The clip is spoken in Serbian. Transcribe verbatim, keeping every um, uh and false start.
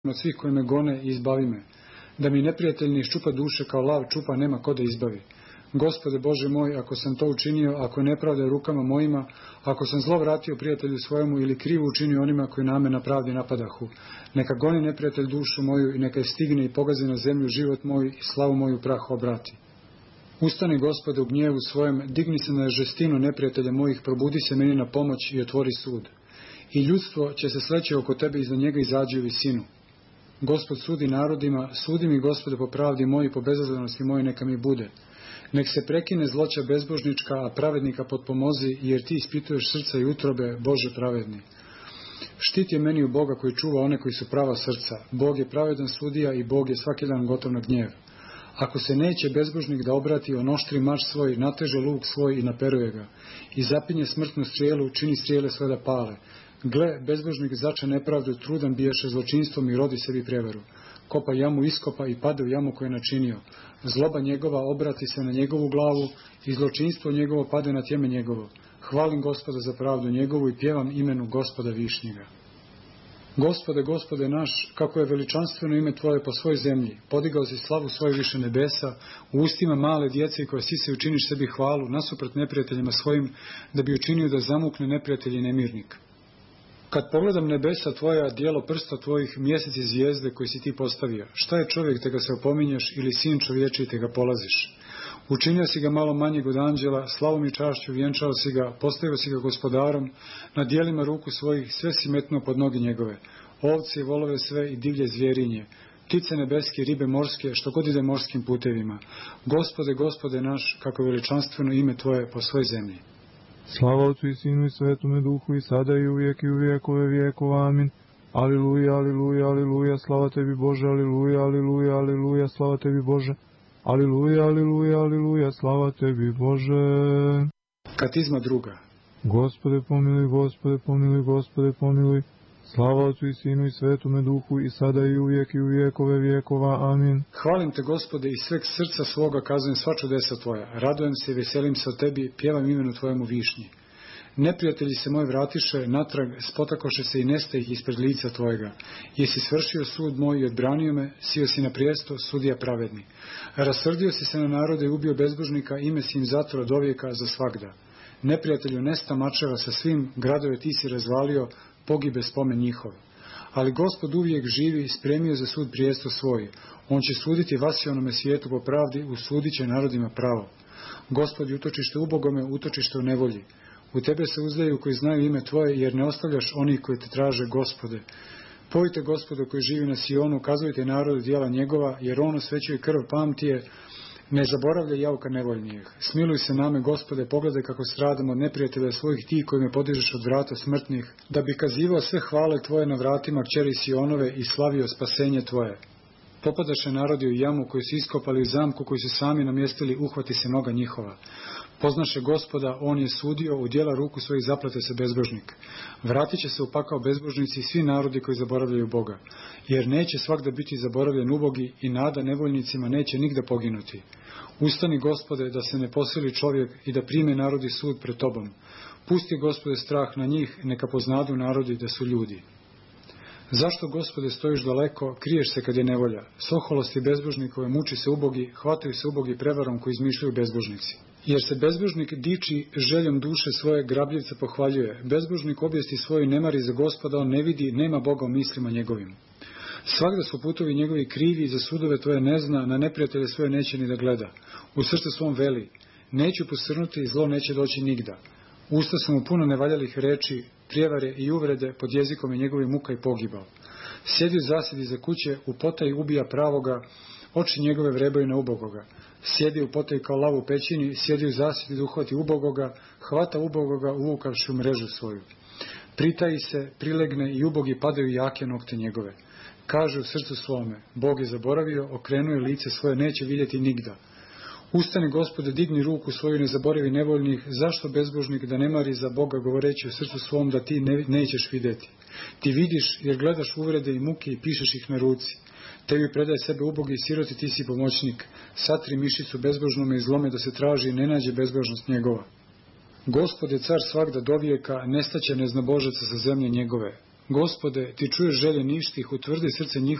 od svih koji me gone i izbavi me. Da mi neprijatelj ne iščupa duše kao lav čupa, nema ko da izbavi. Gospode Bože moj, ako sam to učinio, ako je nepravda rukama mojima, ako sam zlo vratio prijatelju svojemu ili krivo učinio onima koji na me na pravdi napadahu, neka goni neprijatelj dušu moju i neka je stigne i pogazi na zemlju život moj i slavu moju prahu obrati. Ustani, Gospode, u gnjevu svojem, digni se na žestinu neprijatelja mojih, probudi se meni na pomoć i otvori sud. I ljudstvo će se sleći oko tebe i za njega izađe u visinu. Gospod sudi narodima, sudi mi, Gospode, po pravdi moji, po bezazlenosti moje neka mi bude. Nek se prekine zloća bezbožnička, a pravednika potpomozi, jer ti ispituješ srca i utrobe, Bože pravedni. Štit je meni u Boga koji čuva one koji su prava srca. Bog je pravedan sudija i Bog je svaki dan gotov na gnjev. Ako se neće bezbožnik da obrati, onoštri mač svoj, nateže luk svoj i naperuje ga. I zapinje smrtnu strijelu, čini strijele sve da pale. Gle, bezbožnik zače nepravdu, trudan biješe zločinstvom i rodi sebi prevaru. Kopa jamu iskopa i pade u jamu koju je načinio. Zloba njegova obrati se na njegovu glavu i zločinstvo njegovo pade na tjeme njegovo. Hvalim Gospoda za pravdu njegovu i pjevam imenu Gospoda Višnjega. Gospode, Gospode naš, kako je veličanstveno ime Tvoje po svoj zemlji, podigao si slavu svoje više nebesa, u ustima male djece koje sise učiniš sebi hvalu, nasuprot neprijateljima svojim, da bi učinio da zamukne neprijatelj i nemirnik. Kad pogledam nebesa Tvoja, dijelo prsta Tvojih, mjesec i zvijezde koji si Ti postavio, šta je čovjek te ga se opominješ ili sin čovječiji te ga polaziš? Učinio si ga malo manjeg od anđela, slavom i čašću vjenčao si ga, postavio si ga gospodarom, na dijelima ruku svojih sve si metnuo pod noge njegove, ovce i volove sve i divlje zvjerinje, ptice nebeske, ribe morske, što god ide morskim putevima. Gospode, Gospode naš, kako je veličanstveno ime Tvoje po svoj zemlji. Slava Otcu i Sinu i Svetome Duhu i sada i uvijek i u vijekove vijekova. Amin. Aliluja, aliluja, aliluja, slava Tebi Bože, aliluja, aliluja, aliluja, slava Tebi Bože. Aliluja, aliluja, aliluja, slava Tebi Bože. Katizma druga. Gospode pomiluj, Gospode pomiluj, Gospode pomiluj. Slava Otcu i Sinu i Svetome Duhu i sada i uvijek i u vijekove vijekova. Amin. Hvalim Te, Gospode, iz sveg srca svoga kazujem sva čudesa Tvoja. Radujem se i veselim se o Tebi, pjevam imenu Tvojemu Višnji. Neprijatelji se moj vratiše, natrag spotakoše se i neste ih ispred lica Tvojega. Jesi svršio sud moj i odbranio me, sio si na prijesto, sudija pravedni. Rasrdio si se na narode i ubio bezbožnika, ime si im zatro od ovijeka za svagda. Neprijatelju nesta mačeva sa svim, gradove ti si razvalio, pogibe spomen njihov. Ali Gospod uvijek živi, spremio za sud prijesto svoj. On će suditi vasionome svijetu po pravdi, usudit će narodima pravo. Gospod je utočište ubogome, utočište u nevolji. U Tebe se uzdaju koji znaju ime Tvoje, jer ne ostavljaš onih koji Te traže, Gospode. Pojite Gospodu koji živi na Sionu, ukazujte narodu djela njegova, jer on osvećuje krv pamtije, ne zaboravlja jauka nevoljnijeg. Smiluj se name, Gospode, pogledaj kako stradam od neprijatelja svojih ti koji me podižeš od vrata smrtnih, da bi kazivao sve hvale Tvoje na vratima kćeri Sionove i slavio spasenje Tvoje. Popadaše narodi u jamu koju su iskopali u zamku koju su sami namjestili, uhvati se noga njihova. Poznaše Gospoda, on je sudio, u djela ruku svojih zaplate se bezbožnik. Vratit će se u pakao bezbožnici i svi narodi koji zaboravljaju Boga, jer neće svakda biti zaboravljen ubogi i nada nevoljnicima neće nigda poginuti. Ustani, Gospode, da se ne posili čovjek i da prime narodi sud pred Tobom. Pusti, Gospode, strah na njih, neka poznadu narodi da su ljudi. Zašto, Gospode, stojiš daleko, kriješ se kad je nevolja? Soholosti bezbožnikove, muči se ubogi, hvataju se ubogi prevarom koji izmišljaju bezbožnici. Jer se bezbožnik diči željom duše svoje, grabljivca pohvaljuje. Bezbožnik objesti svoju ne mari za Gospoda, on ne vidi, nema Boga u mislima njegovim. Svagda su putovi njegovi krivi, za sudove Tvoje ne zna, na neprijatelje svoje neće ni da gleda. U srcu svom veli, neću posrnuti i zlo neće doći nigda. Usta su mu puno nevaljalih reči, prijevare i uvrede, pod jezikom je njegovi muka i pogibao. Sjedi u zasjedi za kuće, u potaj ubija pravoga, oči njegove vrebaju na ubogoga. Sjedi u potaj kao lav u pećini, sjedi u zasjedi da uhvati ubogoga, hvata ubogoga uvukavši u mrežu svoju. Pritaji se, prilegne i ubogi padaju jake nokte njegove. Kaže u srcu svome, Bog je zaboravio, okrenuje lice svoje, neće vidjeti nigda. Ustani, Gospode, digni ruku svoju, ne zaboravi nevoljnih, zašto bezbožnik da ne mari za Boga govoreći u srcu svom da ti ne, nećeš vidjeti. Ti vidiš jer gledaš uvrede i muke i pišeš ih na ruci. Tebi predaje sebe ubogi i siroti, ti si pomoćnik. Satri mišicu bezbožnome i zlome da se traži i ne nađe bezbožnost njegova. Gospod je car svagda dovijeka, nestaće neznabožaca sa zemlje njegove. Gospode, ti čuješ želje ništih, utvrdi srce njihovo